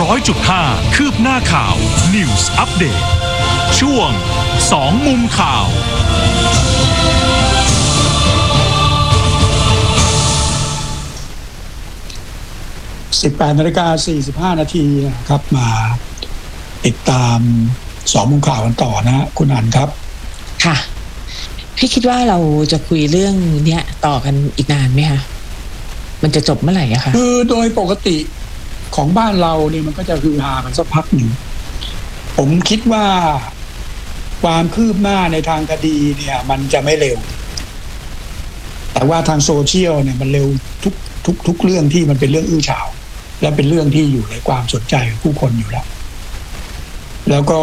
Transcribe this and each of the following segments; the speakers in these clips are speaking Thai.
100.5 คืบหน้าข่าว News Update ช่วง2มุมข่าว 18:45 นาทีนะครับมาติดตาม2มุมข่าวกันต่อนะคุณอั๋นครับค่ะพี่คิดว่าเราจะคุยเรื่องเนี้ยต่อกันอีกนานไหมคะมันจะจบเมื่อไหร่อะคะคือโดยปกติของบ้านเราเนี่ยมันก็จะฮือฮากันสักพักหนึ่งผมคิดว่าความคืบหน้าในทางคดีเนี่ยมันจะไม่เร็วแต่ว่าทางโซเชียลเนี่ยมันเร็วทุกเรื่องที่มันเป็นเรื่องอื้อฉาวและเป็นเรื่องที่อยู่ในความสนใจของผู้คนอยู่แล้วก็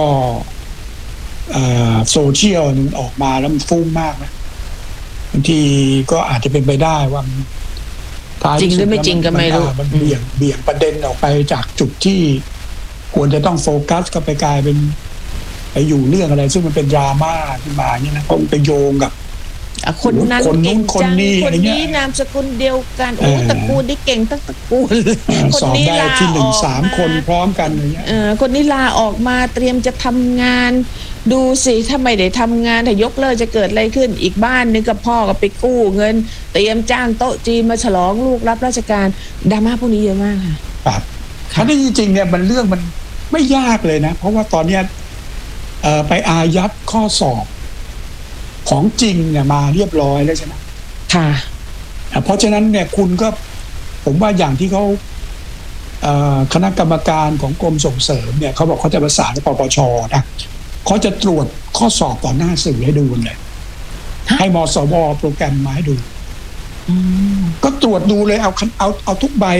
โซเชียลมันออกมาแล้วมันฟุ้งมากนะบางทีก็อาจจะเป็นไปได้ว่าจริงหรือไม่จริงก็ไม่รู้มันเบี่ยงประเด็นออกไปจากจุดที่ควรจะต้องโฟกัสก็ไปกลายเป็นไปอยู่เรื่องอะไรซึ่งมันเป็นดราม่าขึ้นมาเนี่ยนะก็ไปโยงกับคนนั้นเก่งจังคนนี้นามสกุลเดียวกันโอ้ตระกูลที่เก่งตั้งตระกูลคนนี้ลาที่1-3 คนพร้อมกันอย่างเงี้ยคนนี้ลาออกมาเตรียมจะทำงานดูสิถ้าไม่ได้ทำงานถ้ายกเลิกจะเกิดอะไรขึ้นอีกบ้านนึงกับพ่อก็ไปกู้เงินเตรียมจ้างโต๊ะจีนมาฉลองลูกรับราชการดราม่าพวกนี้เยอะมากค่ะครับถ้าที่จริงเนี่ยมันเรื่องมันไม่ยากเลยนะเพราะว่าตอนเนี้ยไปอายัดข้อสอบของจริงเนี่ยมาเรียบร้อยแล้วใช่ไหมค่ะเพราะฉะนั้นเนี่ยคุณก็ผมว่าอย่างที่เขาคณะกรรมการของกรมส่งเสริมเนี่ยเขาบอกเขาจะประสานกับปปชนะเขาจะตรวจข้อสอบต่อหน้าสื่อให้ดูเลยให้มสวโปรแกรมมาให้ดูก็ตรวจดูเลยเอาทุกใบ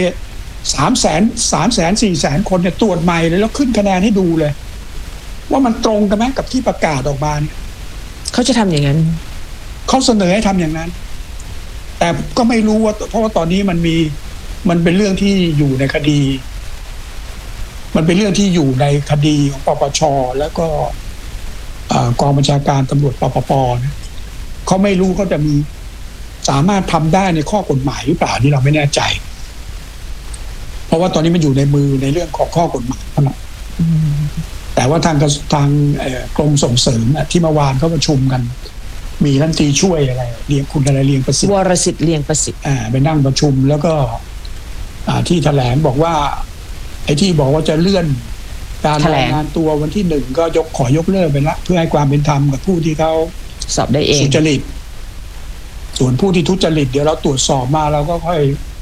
300,000 คนเนี่ยตรวจใหม่เลยแล้วขึ้นคะแนนให้ดูเลยว่ามันตรงกันไหมกับที่ประกาศออกมาเนี่ยเขาจะทำอย่างนั้นเขาเสนอให้ทำอย่างนั้นแต่ก็ไม่รู้ว่าเพราะว่าตอนนี้มันเป็นเรื่องที่อยู่ในคดีมันเป็นเรื่องที่อยู่ในคดีของปปชแล้วก็กองบัญชาการตำรวจปปนะเขาไม่รู้เขาจะมีสามารถทำได้ในข้อกฎหมายหรือเปล่านี่เราไม่แน่ใจเพราะว่าตอนนี้มันอยู่ในมือในเรื่องของข้อกฎหมายเท่านั้นแต่ว่าทางกรมส่งเสริมที่เมื่อวานเขาประชุมกันมีรัฐมนตรีช่วยอะไรเรียงคุณอะไรเรียงประสิทธิ์วรสิทธิ์เรียงประสิทธิ์ไปนั่งประชุมแล้วก็ที่แถลงบอกว่าไอ้ที่บอกว่าจะเลื่อนการรายงานตัววันที่1ก็ขอยกเลิกไปละเพื่อให้ความเป็นธรรมกับผู้ที่เขาสอบได้เองสุจริตส่วนผู้ที่ทุจริตเดี๋ยวเราตรวจสอบมาเราก็ค่อย